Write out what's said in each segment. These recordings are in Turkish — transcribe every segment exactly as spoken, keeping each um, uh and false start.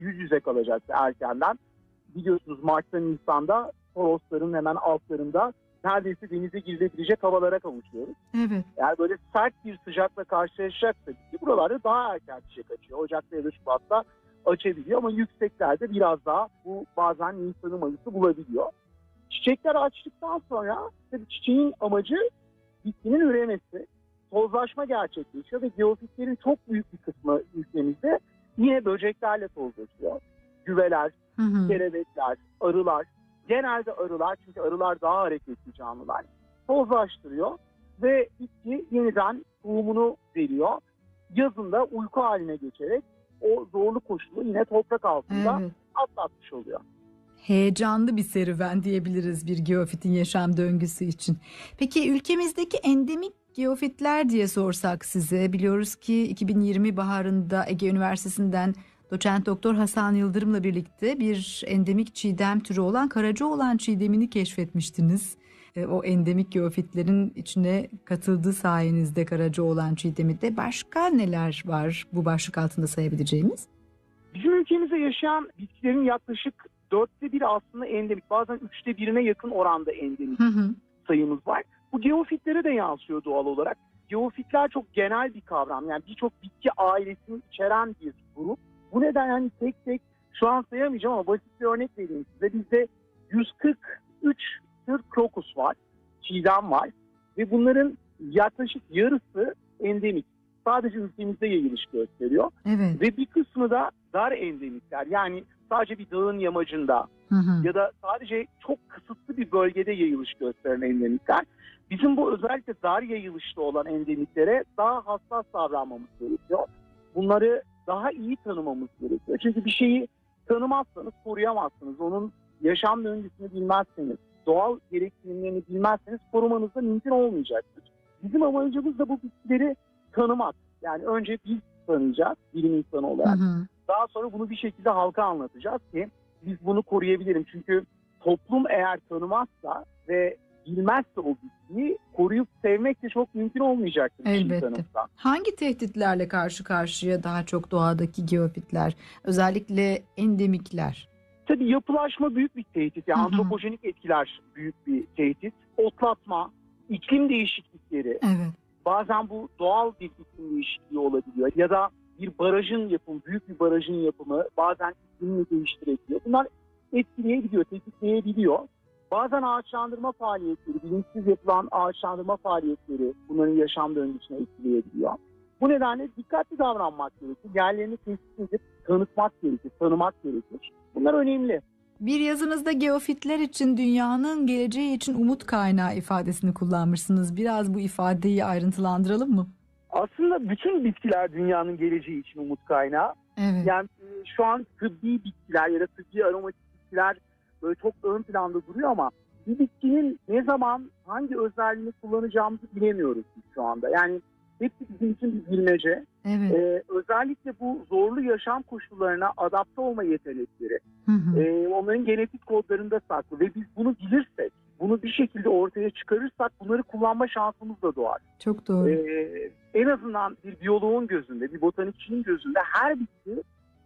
yüz yüze kalacaktı erkenden. Biliyorsunuz Mart'ta Nisan'da Torosların hemen altlarında neredeyse denize girilebilecek havalara kavuşuyoruz. Evet. Yani böyle sert bir sıcakla karşılaşacaksa ki buralarda daha erken çiçek açıyor. Ocak'ta ya da Şubat'ta açabiliyor ama yükseklerde biraz daha bu bazen Nisan'ı Mayıs'ı bulabiliyor. Çiçekler açtıktan sonra tabii çiçeğin amacı bitkinin üremesi. Tozlaşma gerçekleşiyor ve geofitlerin çok büyük bir kısmı ülkemizde yine böceklerle tozlaşıyor. Güveler, hı hı. kelebekler, arılar. Genelde arılar, çünkü arılar daha hareketli canlılar. Tozlaştırıyor ve bitki yeniden tohumunu veriyor. Yazında uyku haline geçerek o zorlu koşulu yine toprak altında Evet. atlatmış oluyor. Heyecanlı bir serüven diyebiliriz bir geofitin yaşam döngüsü için. Peki ülkemizdeki endemik geofitler diye sorsak size, biliyoruz ki iki bin yirmi baharında Ege Üniversitesi'nden doçent doktor Hasan Yıldırım'la birlikte bir endemik çiğdem türü olan Karacaoğlan çiğdemini keşfetmiştiniz. E, o endemik geofitlerin içine katıldığı sayenizde Karacaoğlan çiğdemi de. Başka neler var bu başlık altında sayabileceğimiz? Bizim ülkemizde yaşayan bitkilerin yaklaşık dörtte biri aslında endemik. Bazen üçte birine yakın oranda endemik hı hı. sayımız var. Bu geofitlere de yansıyor doğal olarak. Geofitler çok genel bir kavram. Yani birçok bitki ailesini içeren bir grup. Bu nedenle hani tek tek şu an sayamayacağım ama basit bir örnek vereyim size. Bizde yüz kırk üç tür krokus var, çiğdem var ve bunların yaklaşık yarısı endemik. Sadece ülkemizde yayılış gösteriyor. Evet. Ve bir kısmı da dar endemikler. Yani sadece bir dağın yamacında hı hı. ya da sadece çok kısıtlı bir bölgede yayılış gösteren endemikler. Bizim bu özellikle dar yayılışlı olan endemiklere daha hassas davranmamız gerekiyor. Bunları daha iyi tanımamız gerekiyor. Çünkü bir şeyi tanımazsanız koruyamazsınız. Onun yaşam döngüsünü bilmezseniz, doğal gereksinimlerini bilmezseniz korumanız da mümkün olmayacaktır. Bizim amacımız da bu bitkileri tanımak. Yani önce biz tanıyacağız bilim insanı olarak. Hı hı. Daha sonra bunu bir şekilde halka anlatacağız ki biz bunu koruyabilirim. Çünkü toplum eğer tanımazsa ve bilmezse o bitkiyi koruyup sevmek de çok mümkün olmayacaktır. Elbette. Hangi tehditlerle karşı karşıya daha çok doğadaki geofitler? Özellikle endemikler. Tabii yapılaşma büyük bir tehdit. Yani hı hı. antropojenik etkiler büyük bir tehdit. Otlatma, iklim değişiklikleri. Evet. Bazen bu doğal bir iklim değişikliği olabiliyor. Ya da bir barajın yapımı, büyük bir barajın yapımı bazen iklimini değiştirebiliyor. Bunlar etkileyebiliyor, tetikleyebiliyor. Bazen ağaçlandırma faaliyetleri, bilinçsiz yapılan ağaçlandırma faaliyetleri bunların yaşam döngüsüne etkileyebiliyor. Bu nedenle dikkatli davranmak gerekir. Yerlerini tespit edip tanıtmak gerekir, tanımak gerekir. Bunlar önemli. Bir yazınızda geofitler için dünyanın geleceği için umut kaynağı ifadesini kullanmışsınız. Biraz bu ifadeyi ayrıntılandıralım mı? Aslında bütün bitkiler dünyanın geleceği için umut kaynağı. Evet. Yani şu an tıbbi bitkiler ya da tıbbi aromatik bitkiler böyle çok ön planda duruyor ama bir bitkinin ne zaman hangi özelliğini kullanacağımızı bilemiyoruz biz şu anda. Yani hepsi bizim için bir bilmece. Evet. Ee, özellikle bu zorlu yaşam koşullarına adapte olma yetenekleri, Hı hı. e, onların genetik kodlarında saklı ve biz bunu bilirsek, bunu bir şekilde ortaya çıkarırsak bunları kullanma şansımız da doğar. Çok doğru. Ee, en azından bir biyoloğun gözünde, bir botanikçinin gözünde her bitki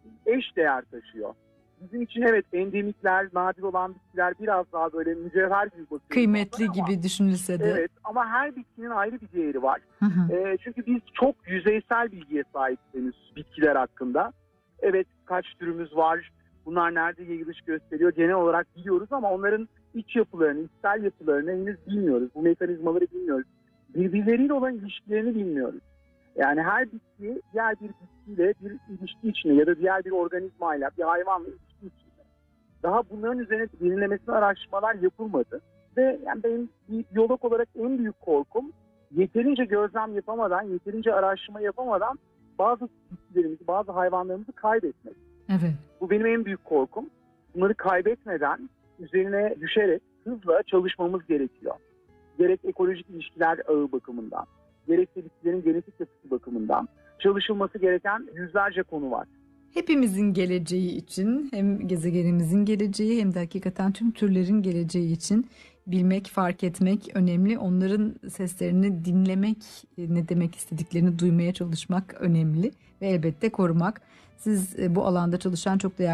eş değer taşıyor. Bizim için evet endemikler, nadir olan bitkiler biraz daha böyle mücevher gibi bakıyoruz. Kıymetli ama, gibi düşünülse de. Evet ama her bitkinin ayrı bir değeri var. Hı hı. E, çünkü biz çok yüzeysel bilgiye sahibiz bitkiler hakkında. Evet kaç türümüz var, bunlar nerede yayılış gösteriyor genel olarak biliyoruz ama onların iç yapılarını, içsel yapılarını henüz bilmiyoruz. Bu mekanizmaları bilmiyoruz. Birbirleriyle olan ilişkilerini bilmiyoruz. Yani her bitki diğer bir bitkiyle bir ilişki içinde ya da diğer bir organizmayla, bir hayvanla ilişki içinde. Daha bunların üzerine derinlemesine araştırmalar yapılmadı. Ve yani benim bir biyolog olarak en büyük korkum yeterince gözlem yapamadan, yeterince araştırma yapamadan bazı bitkilerimizi, bazı hayvanlarımızı kaybetmek. Evet. Bu benim en büyük korkum. Bunları kaybetmeden üzerine düşerek hızla çalışmamız gerekiyor. Gerek ekolojik ilişkiler ağı bakımından, gerekse bitkilerin genetik yapısı bakımından çalışılması gereken yüzlerce konu var. Hepimizin geleceği için, hem gezegenimizin geleceği hem de hakikaten tüm türlerin geleceği için bilmek, fark etmek önemli. Onların seslerini dinlemek, ne demek istediklerini duymaya çalışmak önemli ve elbette korumak. Siz e, bu alanda çalışan çok değerli